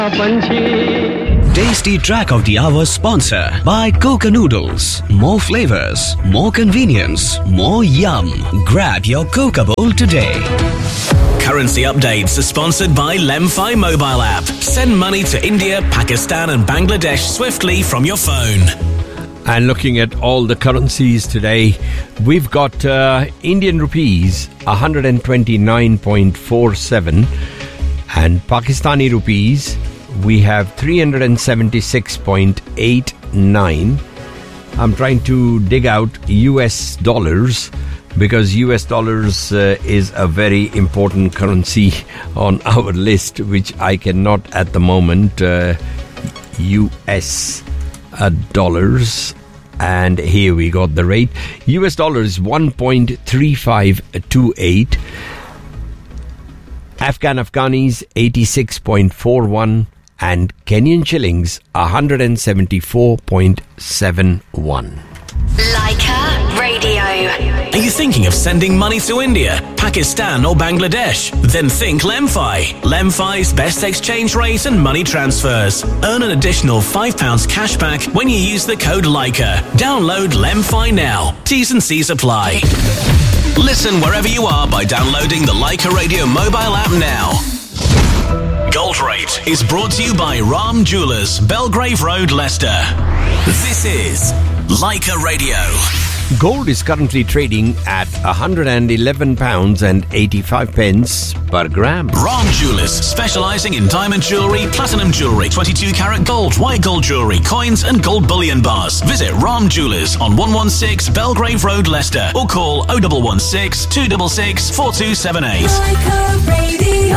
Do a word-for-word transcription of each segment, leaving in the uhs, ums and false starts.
Tasty Track of the Hour sponsor by Coca Noodles. More flavors, more convenience, more yum. Grab your Coca bowl today. Currency updates are sponsored by Lemfi mobile app. Send money to India, Pakistan and Bangladesh swiftly from your phone. And looking at all the currencies today, we've got uh, Indian rupees one hundred twenty-nine point four seven and Pakistani rupees we have three hundred seventy-six point eight nine. I'm trying to dig out U S dollars because U S dollars uh, is a very important currency on our list, which I cannot at the moment. Uh, U S uh, dollars. And here we got the rate. U S dollars one point three five two eight. Afghan Afghanis eighty-six point four one. And Kenyan shillings one hundred seventy-four point seven one. Leica Radio. Are you thinking of sending money to India, Pakistan or Bangladesh? Then think Lemfi. Lemfi's best exchange rate and money transfers. Earn an additional five pounds cash back when you use the code Leica. Download Lemfi now. T's and C's apply. Listen wherever you are by downloading the Leica Radio mobile app now. Gold Rate is brought to you by Ram Jewellers, Belgrave Road, Leicester. This is Leica Radio. Gold is currently trading at one hundred eleven pounds and eighty-five pence per gram. Ram Jewellers, specialising in diamond jewellery, platinum jewellery, twenty-two carat gold, white gold jewellery, coins and gold bullion bars. Visit Ram Jewellers on one one six Belgrave Road, Leicester, or call oh one one six, two six six, four two seven eight. Leica Radio.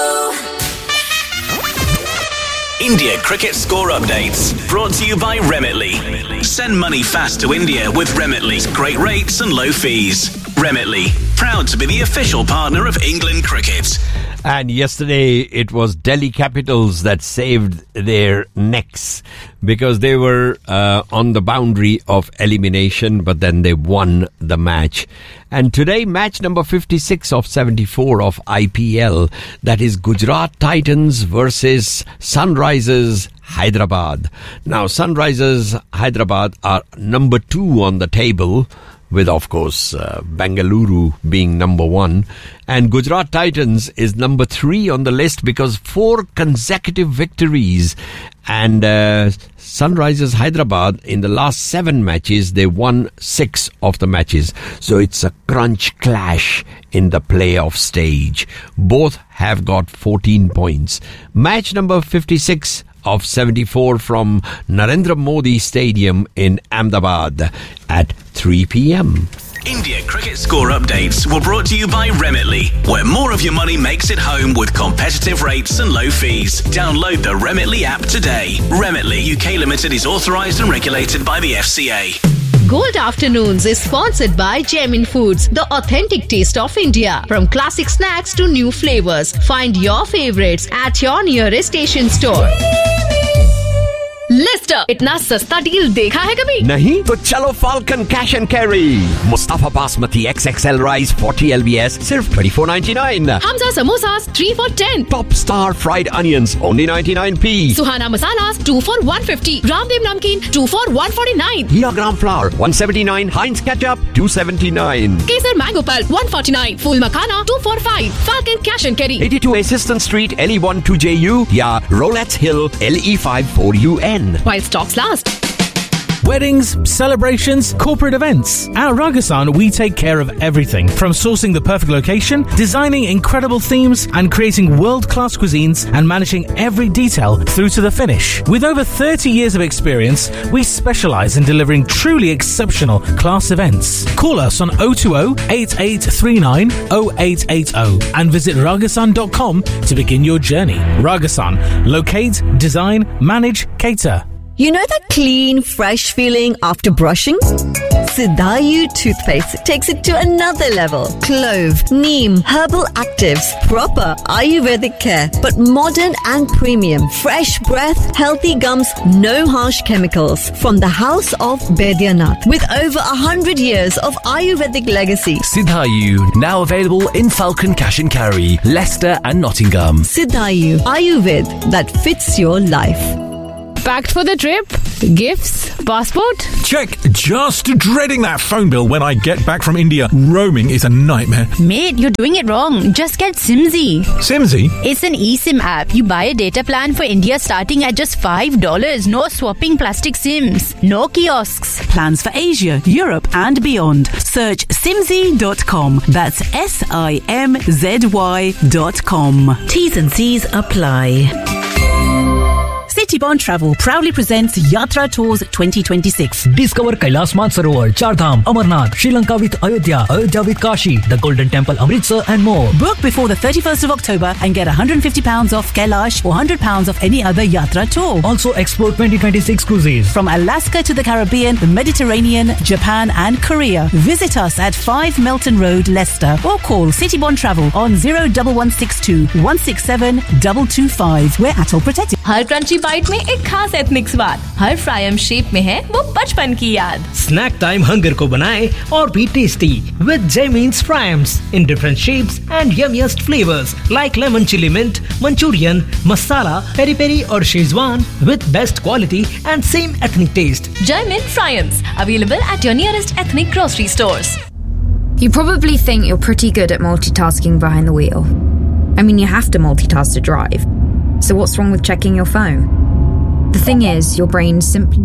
India Cricket Score Updates, brought to you by Remitly. Send money fast to India with Remitly's great rates and low fees. Remitly, proud to be the official partner of England Cricket. And yesterday it was Delhi Capitals that saved their necks because they were uh, on the boundary of elimination, but then they won the match. And today, match number fifty-six of seventy-four of I P L, that is Gujarat Titans versus Sunrisers Hyderabad. Now, Sunrisers Hyderabad are number two on the table, with, of course, uh, Bengaluru being number one. And Gujarat Titans is number three on the list because four consecutive victories. And uh, Sunrisers Hyderabad, in the last seven matches, they won six of the matches. So it's a crunch clash in the playoff stage. Both have got fourteen points. Match number fifty-six of seventy-four from Narendra Modi Stadium in Ahmedabad at three p.m. India Cricket Score Updates were brought to you by Remitly, where more of your money makes it home with competitive rates and low fees. Download the Remitly app today. Remitly U K Limited is authorised and regulated by the F C A. Gold Afternoons is sponsored by Jamin Foods, the authentic taste of India. From classic snacks to new flavors, find your favorites at your nearest station store. Leicester, इतना सस्ता deal देखा है कभी? नहीं तो चलो falcon cash and carry Mustafa basmati x x L rice forty L B S सिर्फ twenty-four ninety-nine. Hamza samosas three for ten. Top star fried onions only ninety-nine p. Suhana masalas two for one fifty. Ramdev नमकीन two for one forty-nine. Hira gram flour one seventy-nine. Heinz ketchup two seventy-nine. Kesar mango pulp one forty-nine. Fool makhana two for five. Falcon cash and carry eighty-two Assistant Street L E one two J U या Rolettes Hill L E five four U N. While stocks last. Weddings, celebrations, corporate events. At Ragasan, we take care of everything from sourcing the perfect location, designing incredible themes, and creating world-class cuisines, and managing every detail through to the finish. With over thirty years of experience, we specialize in delivering truly exceptional class events. Call us on oh two oh, eight eight three nine, oh eight eight oh and visit ragasan dot com to begin your journey. Ragasan. Locate, design, manage, cater. You know that clean, fresh feeling after brushing? Siddhayu toothpaste takes it to another level. Clove, neem, herbal actives, proper Ayurvedic care, but modern and premium. Fresh breath, healthy gums, no harsh chemicals. From the house of Baidyanath, with over a hundred years of Ayurvedic legacy. Siddhayu, now available in Falcon Cash and Carry, Leicester and Nottingham. Siddhayu, Ayurved that fits your life. Packed for the trip? Gifts? Passport? Check. Just dreading that phone bill when I get back from India. Roaming is a nightmare. Mate, you're doing it wrong. Just get Simzy. Simzy? It's an eSIM app. You buy a data plan for India starting at just five dollars. No swapping plastic SIMs. No kiosks. Plans for Asia, Europe and beyond. Search simzy dot com. That's S I M Z Y dot com. T's and C's apply. Citybond Travel proudly presents Yatra Tours twenty twenty-six. Discover Kailash Mansarovar, Chardham, Amarnath, Sri Lanka with Ayodhya, Ayodhya with Kashi, the Golden Temple Amritsar and more. Book before the thirty-first of October and get one hundred fifty pounds off Kailash or one hundred pounds off any other Yatra tour. Also explore twenty twenty-six cruises. From Alaska to the Caribbean, the Mediterranean, Japan and Korea. Visit us at five Melton Road, Leicester or call Citybond Travel on zero one one six two one six seven two two five. We're at all protected. Her crunchy bite में एक खास ethnic स्वाद, हर fryum shape में है वो बचपन की याद. स्नैक टाइम हंगर को बनाए और भी tasty with Jaimin's Fryams in different shapes and yummiest flavors like lemon chili mint, Manchurian, masala, peri peri or Szechuan with best quality and same ethnic taste. Jaimin Fryams, available at your nearest ethnic grocery stores. You probably think you're pretty good at multitasking behind the wheel. I mean, you have to multitask to drive. So what's wrong with checking your phone? The thing is, your brain simply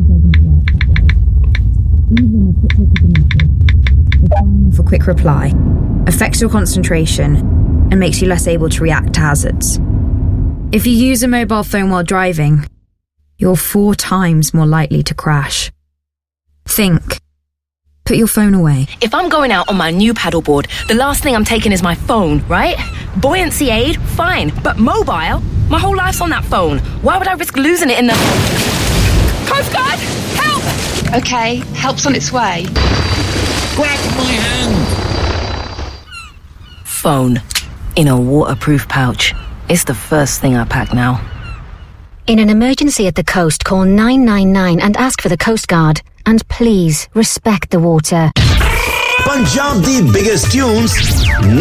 for quick reply, affects your concentration, and makes you less able to react to hazards. If you use a mobile phone while driving, you're four times more likely to crash. Think. Put your phone away. If I'm going out on my new paddleboard, the last thing I'm taking is my phone, right? Buoyancy aid, fine. But mobile? My whole life's on that phone. Why would I risk losing it in the... Coast Guard! Help! Okay, help's on its way. Grab my hand! Phone. In a waterproof pouch. It's the first thing I pack now. In an emergency at the coast, call nine nine nine and ask for the Coast Guard. And please, respect the water. Punjab the biggest tunes.